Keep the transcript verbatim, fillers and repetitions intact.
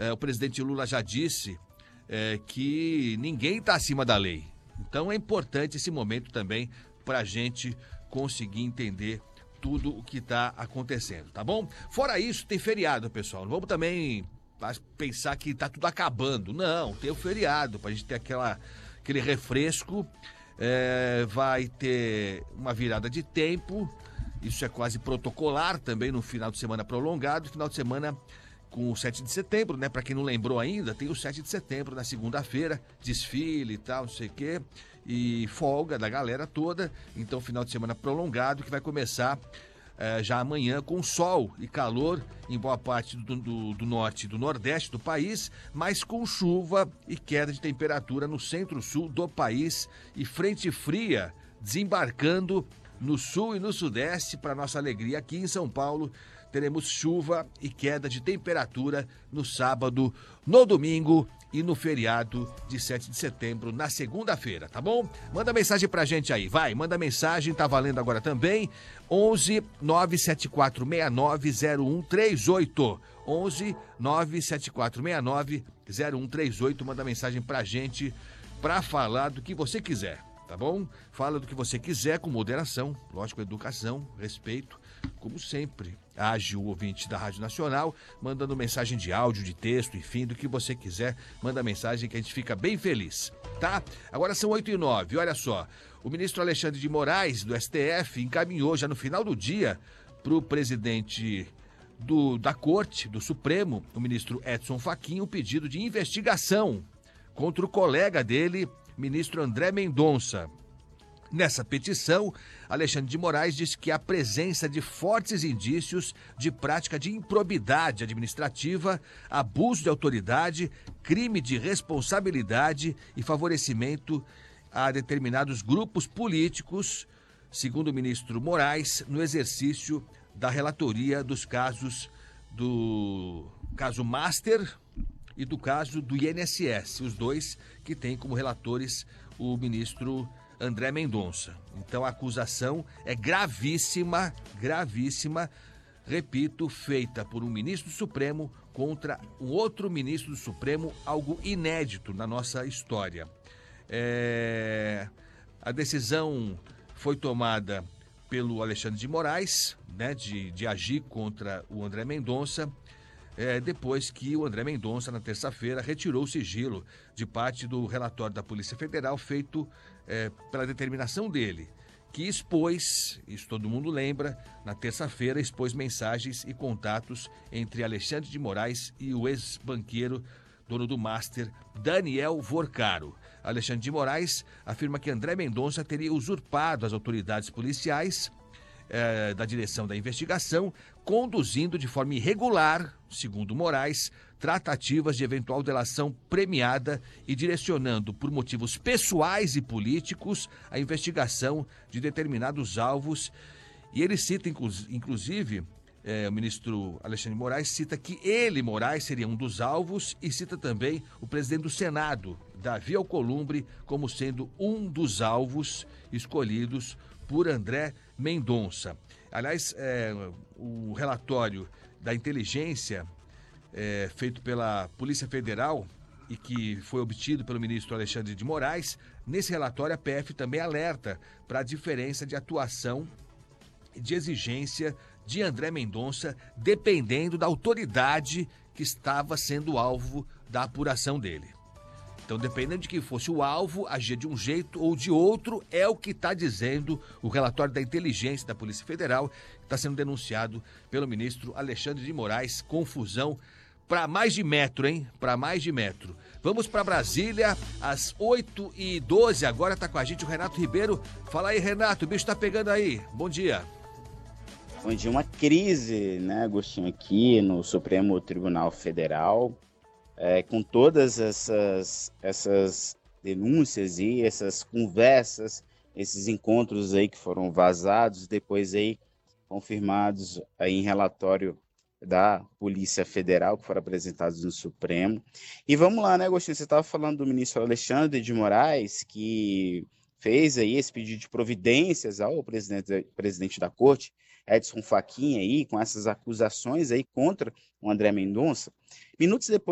é, o presidente Lula já disse é, que ninguém está acima da lei. Então é importante esse momento também para a gente conseguir entender tudo o que está acontecendo, tá bom? Fora isso, tem feriado, pessoal. Não vamos também pensar que está tudo acabando. Não, tem o feriado para a gente ter aquela, aquele refresco. É, vai ter uma virada de tempo. Isso é quase protocolar também no final de semana prolongado. Final de semana com o sete de setembro, né? Para quem não lembrou ainda, tem o sete de setembro na segunda-feira, desfile e tal, não sei o quê, e folga da galera toda. Então, final de semana prolongado que vai começar eh, já amanhã com sol e calor em boa parte do, do, do norte e do nordeste do país, mas com chuva e queda de temperatura no centro-sul do país e frente fria desembarcando no sul e no sudeste. Para nossa alegria, aqui em São Paulo teremos chuva e queda de temperatura no sábado, no domingo e no feriado de sete de setembro, na segunda-feira, tá bom? Manda mensagem pra gente aí, vai, manda mensagem, tá valendo agora também, onze nove sete quatro seis nove zero um três oito, onze nove sete quatro seis nove zero um três oito, manda mensagem pra gente pra falar do que você quiser, tá bom? Fala do que você quiser com moderação, lógico, educação, respeito, como sempre. Age o ouvinte da Rádio Nacional, mandando mensagem de áudio, de texto, enfim, do que você quiser, manda mensagem que a gente fica bem feliz, tá? Agora são oito e nove, olha só, o ministro Alexandre de Moraes, do S T F, encaminhou já no final do dia para o presidente do, da Corte, do Supremo, o ministro Edson Fachin, um pedido de investigação contra o colega dele, ministro André Mendonça. Nessa petição, Alexandre de Moraes disse que há presença de fortes indícios de prática de improbidade administrativa, abuso de autoridade, crime de responsabilidade e favorecimento a determinados grupos políticos, segundo o ministro Moraes, no exercício da relatoria dos casos do caso Master e do caso do I N S S, os dois que têm como relatores o ministro André Mendonça. Então a acusação é gravíssima, gravíssima, repito, feita por um ministro do Supremo contra um outro ministro do Supremo, algo inédito na nossa história. É... A decisão foi tomada pelo Alexandre de Moraes, né, de, de agir contra o André Mendonça, é, depois que o André Mendonça, na terça-feira, retirou o sigilo de parte do relatório da Polícia Federal feito é, pela determinação dele, que expôs, isso todo mundo lembra, na terça-feira expôs mensagens e contatos entre Alexandre de Moraes e o ex-banqueiro, dono do Master, Daniel Vorcaro. Alexandre de Moraes afirma que André Mendonça teria usurpado as autoridades policiais eh, da direção da investigação, conduzindo de forma irregular, segundo Moraes, tratativas de eventual delação premiada e direcionando por motivos pessoais e políticos a investigação de determinados alvos. E ele cita, inclusive, É, o ministro Alexandre de Moraes cita que ele, Moraes, seria um dos alvos e cita também o presidente do Senado, Davi Alcolumbre, como sendo um dos alvos escolhidos por André Mendonça. Aliás, é, o relatório da inteligência é, feito pela Polícia Federal e que foi obtido pelo ministro Alexandre de Moraes, nesse relatório a P F também alerta para a diferença de atuação e de exigência de André Mendonça, dependendo da autoridade que estava sendo alvo da apuração dele. Então, dependendo de quem fosse o alvo, agia de um jeito ou de outro, é o que está dizendo o relatório da inteligência da Polícia Federal, que está sendo denunciado pelo ministro Alexandre de Moraes. Confusão para mais de metro, hein? Para mais de metro. Vamos para Brasília, às oito e doze, agora está com a gente o Renato Ribeiro. Fala aí, Renato, o bicho está pegando aí. Bom dia. Onde uma crise, né, Agostinho, aqui no Supremo Tribunal Federal, é, com todas essas, essas denúncias e essas conversas, esses encontros aí que foram vazados, depois aí confirmados aí em relatório da Polícia Federal, que foram apresentados no Supremo. E vamos lá, né, Agostinho, você estava falando do ministro Alexandre de Moraes, que fez aí esse pedido de providências ao presidente, presidente da Corte, Edson Fachin, aí, com essas acusações aí contra o André Mendonça. Minutos depois,